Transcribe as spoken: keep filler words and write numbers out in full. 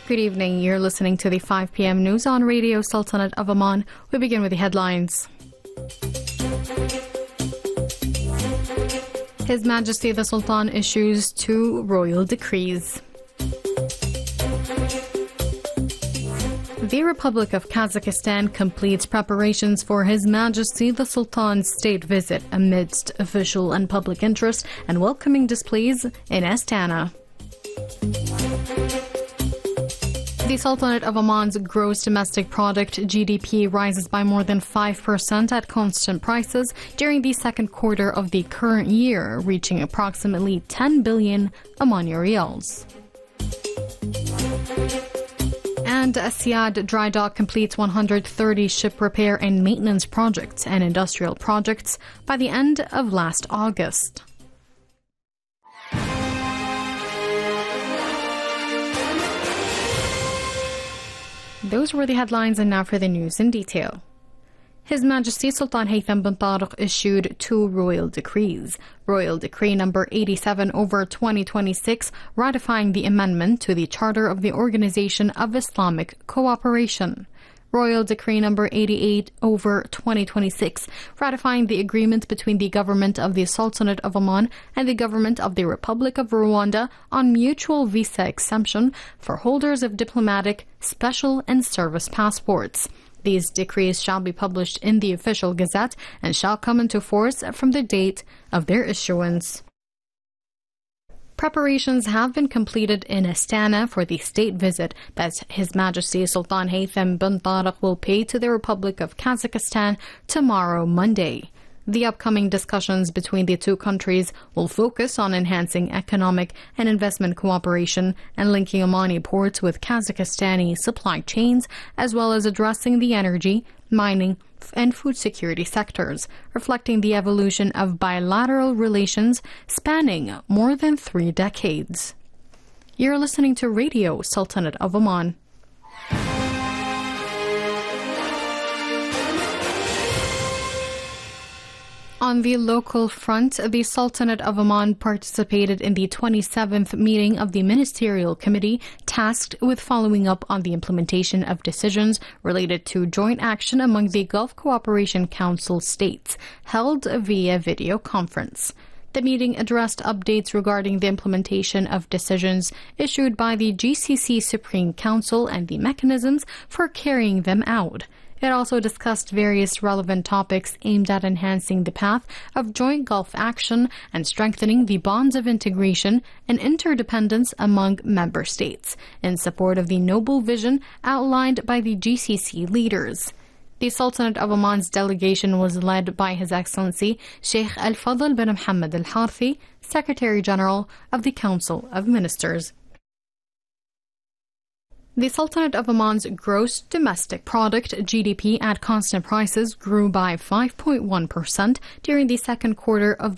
Good evening. You're listening to the five p m news on Radio Sultanate of Oman. We begin with the headlines. His Majesty the Sultan issues two royal decrees. The Republic of Kazakhstan completes preparations for His Majesty the Sultan's state visit amidst official and public interest and welcoming displays in Astana. The Sultanate of Oman's gross domestic product G D P rises by more than five percent at constant prices during the second quarter of the current year, reaching approximately ten billion Omani riyals. And Asyad Dry Dock completes one hundred thirty ship repair and maintenance projects and industrial projects by the end of last August. Those were the headlines, and now for the news in detail. His Majesty Sultan Haytham bin Tariq issued two royal decrees. Royal Decree number eighty-seven over twenty twenty-six, ratifying the amendment to the Charter of the Organization of Islamic Cooperation. Royal Decree number eighty-eight over twenty twenty-six, ratifying the agreement between the Government of the Sultanate of Oman and the Government of the Republic of Rwanda on mutual visa exemption for holders of diplomatic, special and service passports. These decrees shall be published in the Official Gazette and shall come into force from the date of their issuance. Preparations have been completed in Astana for the state visit that His Majesty Sultan Haytham bin Tariq will pay to the Republic of Kazakhstan tomorrow, Monday. The upcoming discussions between the two countries will focus on enhancing economic and investment cooperation and linking Omani ports with Kazakhstani supply chains, as well as addressing the energy, mining, and food security sectors, reflecting the evolution of bilateral relations spanning more than three decades. You're listening to Radio Sultanate of Oman. On the local front, the Sultanate of Oman participated in the twenty-seventh meeting of the Ministerial Committee tasked with following up on the implementation of decisions related to joint action among the Gulf Cooperation Council states, held via video conference. The meeting addressed updates regarding the implementation of decisions issued by the G C C Supreme Council and the mechanisms for carrying them out. It also discussed various relevant topics aimed at enhancing the path of joint Gulf action and strengthening the bonds of integration and interdependence among member states, in support of the noble vision outlined by the G C C leaders. The Sultanate of Oman's delegation was led by His Excellency Sheikh Al-Fadl bin Mohammed Al-Harthi, Secretary General of the Council of Ministers. The Sultanate of Oman's gross domestic product G D P at constant prices grew by five point one percent during the second quarter of the